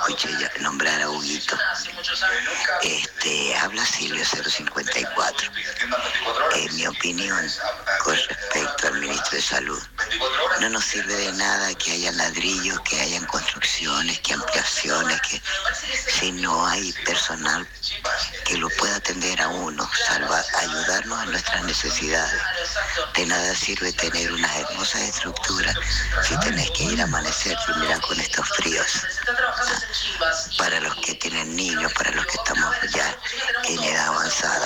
escuché nombrar a Huguito. Habla Silvio 054. En mi opinión, con respecto al ministro de Salud, no nos sirve de nada que haya ladrillos, que hayan construcciones, que ampliaciones, que si no hay personal que lo pueda atender a uno, ayudarnos en nuestras necesidades. De nada sirve tener unas hermosas estructuras si tenés que ir a amanecer y mirar con estos fríos. Para los que tienen niños, para los que estamos ya en edad avanzada,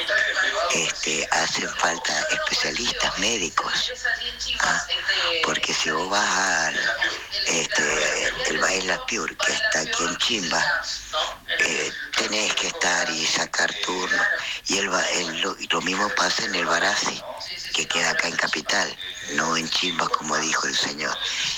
hacen falta especialistas médicos, porque si vos vas al el Baile La Piur, que está aquí en Chimba, tenés que estar y sacar turno, y lo mismo pasa en el Barassi, que queda acá en Capital, no en Chimba como dijo el señor.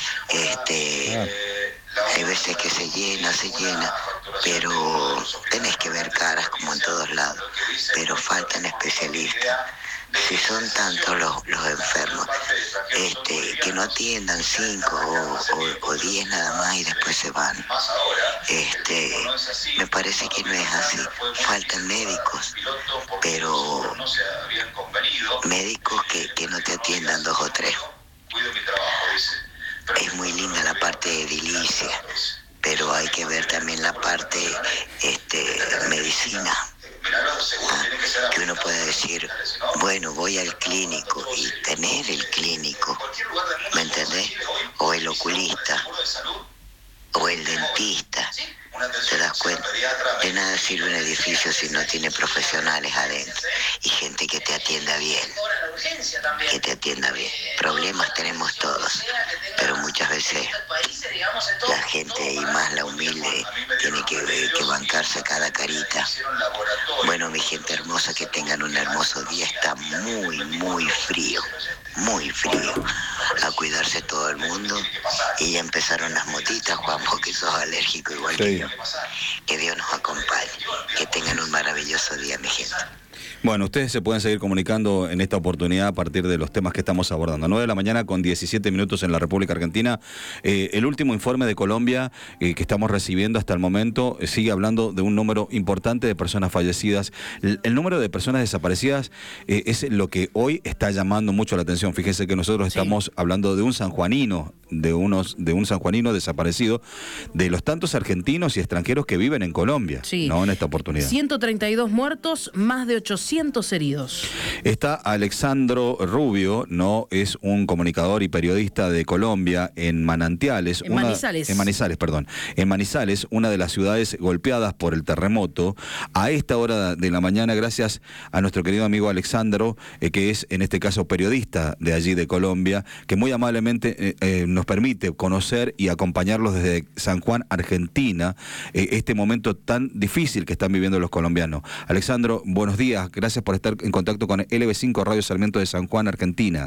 Hay veces que se llena, pero tenés que ver caras como en todos lados, pero faltan especialistas. Si son tantos los enfermos, que no atiendan 5 o 10 nada más y después se van. Me parece que no es así. Faltan médicos, pero médicos que no te atiendan 2 o 3. Es muy linda la parte de edilicia, pero hay que ver también la parte medicina. Que uno puede decir, bueno, voy al clínico y tener el clínico, ¿me entendés? O el oculista, o el dentista. ¿Te das cuenta? De nada sirve un edificio si no tiene profesionales adentro y gente que te atienda bien. Problemas tenemos todos, pero muchas veces la gente, y más la humilde, tiene que bancarse cada carita. Bueno, mi gente hermosa, que tengan un hermoso día. Está muy frío, a cuidarse todo el mundo. Y ya empezaron las motitas, Juan, porque sos alérgico igual que yo. Que Dios nos acompañe, que tengan un maravilloso día, mi gente. Bueno, ustedes se pueden seguir comunicando en esta oportunidad a partir de los temas que estamos abordando. 9 de la mañana con 17 minutos en la República Argentina. El último informe de Colombia que estamos recibiendo hasta el momento sigue hablando de un número importante de personas fallecidas. El número de personas desaparecidas es lo que hoy está llamando mucho la atención. Fíjense que nosotros estamos hablando de un sanjuanino, de un sanjuanino desaparecido, de los tantos argentinos y extranjeros que viven en Colombia, ¿no? En esta oportunidad. 132 muertos, más de 800 heridos. Está Alexandro Rubio, ¿no? Es un comunicador y periodista de Colombia en Manizales, una de las ciudades golpeadas por el terremoto. A esta hora de la mañana, gracias a nuestro querido amigo Alexandro, que es en este caso periodista de allí de Colombia, que muy amablemente nos permite conocer y acompañarlos desde San Juan, Argentina, este momento tan difícil que están viviendo los colombianos. Alexandro, buenos días. Gracias por estar en contacto con LB5 Radio Sarmiento de San Juan, Argentina.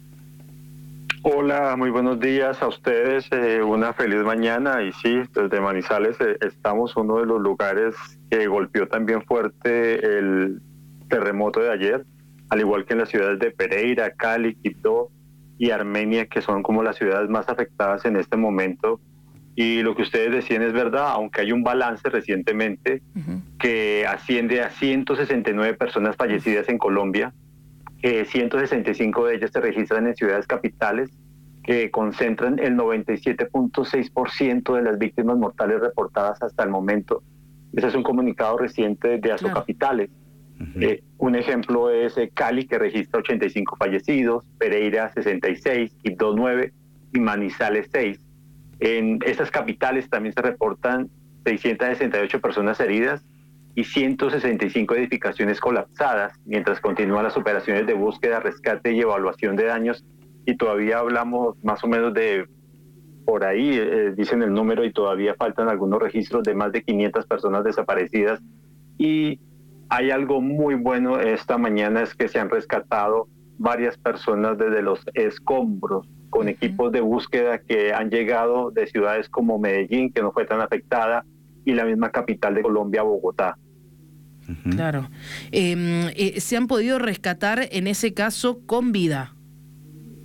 Hola, muy buenos días a ustedes. Una feliz mañana. Y sí, desde Manizales estamos uno de los lugares que golpeó también fuerte el terremoto de ayer, al igual que en las ciudades de Pereira, Cali, Quibdó y Armenia, que son como las ciudades más afectadas en este momento. Y lo que ustedes decían es verdad, aunque hay un balance recientemente que asciende a 169 personas fallecidas en Colombia. 165 de ellas se registran en ciudades capitales, que concentran el 97.6% de las víctimas mortales reportadas hasta el momento. Ese es un comunicado reciente de Asocapitales. Un ejemplo es Cali, que registra 85 fallecidos, Pereira 66, Quibdó 9 y Manizales 6. En estas capitales también se reportan 668 personas heridas y 165 edificaciones colapsadas, mientras continúan las operaciones de búsqueda, rescate y evaluación de daños. Y todavía hablamos más o menos de, por ahí dicen el número, y todavía faltan algunos registros de más de 500 personas desaparecidas. Y hay algo muy bueno esta mañana, es que se han rescatado varias personas desde los escombros, con equipos de búsqueda que han llegado de ciudades como Medellín, que no fue tan afectada, y la misma capital de Colombia, Bogotá. Claro. ¿Se han podido rescatar en ese caso con vida?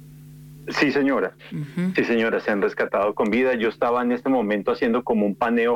Sí, señora. Sí, señora, se han rescatado con vida. Yo estaba en este momento haciendo como un paneo